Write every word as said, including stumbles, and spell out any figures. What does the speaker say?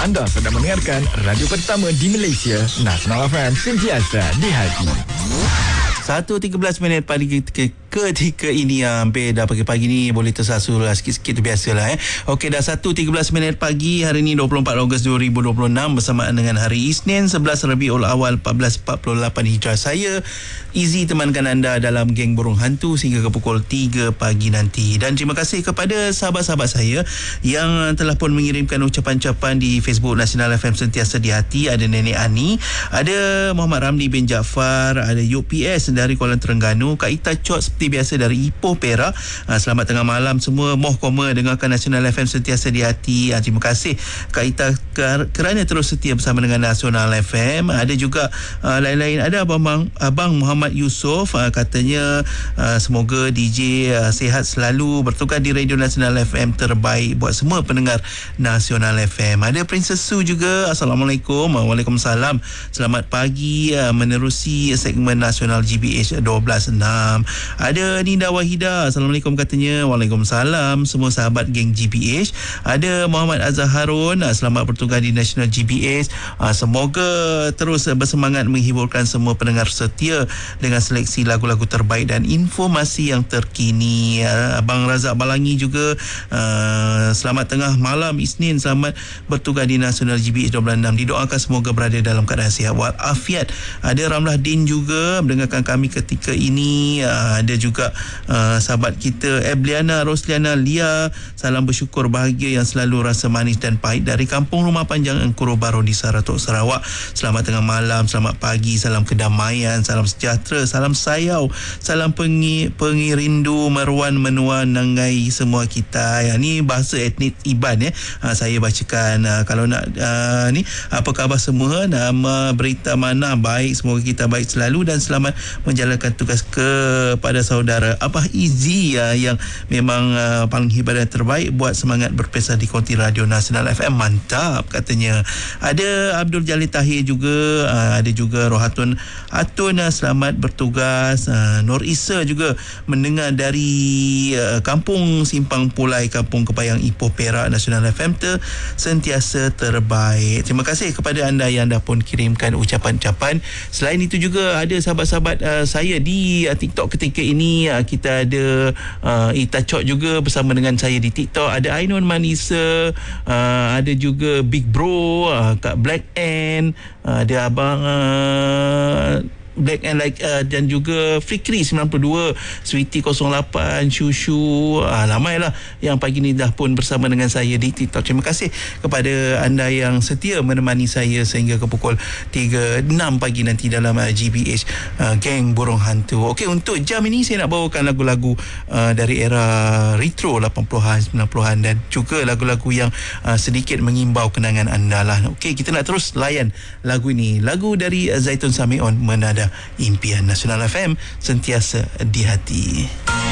Anda sedang mendengarkan radio pertama di Malaysia, Nasional F M, sentiasa di hati. satu tiga belas minit pagi ketika, ketika ini hampir dah pagi-pagi ni boleh tersasul lah sikit-sikit tu biasalah eh. Okey, dah satu tiga belas minit pagi hari ni dua puluh empat Ogos dua ribu dua puluh enam bersamaan dengan hari Isnin sebelas Rabiul Awal empat belas empat puluh lapan Hijrah. Saya Izzy temankan anda dalam Geng Burung Hantu sehingga ke pukul tiga pagi nanti. Dan terima kasih kepada sahabat-sahabat saya yang telah pun mengirimkan ucapan-ucapan di Facebook Nasional F M Sentiasa di Hati. Ada Nenek Ani, ada Muhammad Ramli bin Jaafar, ada U P S dari Kuala Terengganu, Kak Ita Chot seperti biasa dari Ipoh Perak. Ha, selamat tengah malam semua. Moh koma dengarkan Nasional F M Sentiasa di Hati. Ha, terima kasih Kak Ita kerana terus setia bersama dengan Nasional F M. Ada juga uh, lain-lain. Ada Abang, Abang Muhammad Yusof, uh, katanya uh, semoga D J uh, sihat selalu bertukar di Radio Nasional F M terbaik buat semua pendengar Nasional F M. Ada Princess Su juga. Assalamualaikum. Waalaikumsalam. Selamat pagi uh, menerusi segmen Nasional G B H dua belas enam. Ada Ninda Wahida. Assalamualaikum katanya. Waalaikumsalam semua sahabat geng G B H. Ada Muhammad Azhar Harun. Uh, selamat bertugas di Nasional G B H. Uh, semoga terus uh, bersemangat menghiburkan semua pendengar setia dengan seleksi lagu-lagu terbaik dan informasi yang terkini. Uh, Abang Razak Balangi juga uh, selamat tengah malam Isnin, selamat bertugas di Nasional G B H dua belas enam. Didoakan semoga berada dalam keadaan sihat walafiat. Ada Ramlah Din juga mendengarkan kami ketika ini. Uh, ada juga uh, sahabat kita Ebliana Rosliana Lia, salam bersyukur bahagia yang selalu rasa manis dan pahit dari Kampung Rumah Panjang Engkuro Baro di Saratok, Sarawak. Selamat tengah malam, selamat pagi, salam kedamaian, salam sejahtera, salam sayau, salam pengi, pengirindu meruan menua nangai semua kita. Ya, ni bahasa etnik Iban ya. Ha, saya bacakan uh, kalau nak uh, ni apa khabar semua, nama berita mana baik, semoga kita baik selalu dan selamat menjalankan tugas kepada saudara Abah Izzy uh, yang memang uh, paling hebat dan terbaik buat semangat berpesta di konti Radio Nasional F M. Mantap katanya. Ada Abdul Jalil Tahir juga, uh, ada juga Rohatun Atun, uh, selamat bertugas. uh, Nur Isa juga mendengar dari uh, Kampung Simpang Pulai, Kampung Kepayang, Ipoh Perak. Nasional F M ter sentiasa terbaik. Terima kasih kepada anda yang dah pun kirimkan ucapan-ucapan. Selain itu juga ada sahabat-sahabat uh, saya di uh, TikTok ketika ini. Uh, kita ada uh, Ita Chot juga bersama dengan saya di TikTok. Ada Ainun Manisa, uh, ada juga Big Bro, uh, Kak Black N, uh, ada Abang uh, Black and Like uh, dan juga Fikri sembilan puluh dua, Sweetie kosong lapan, Shushu, uh, ramailah yang pagi ni dah pun bersama dengan saya di TikTok. Terima kasih kepada anda yang setia menemani saya sehingga ke pukul tiga enam pagi nanti dalam uh, G B H uh, Geng Burung Hantu. Okey, untuk jam ini saya nak bawakan lagu-lagu uh, dari era retro lapan puluhan, sembilan puluhan dan juga lagu-lagu yang uh, sedikit mengimbau kenangan anda lah. Okey, kita nak terus layan lagu ini. Lagu dari uh, Zaitun Samion, Menada Impian. Nasional F M sentiasa di hati.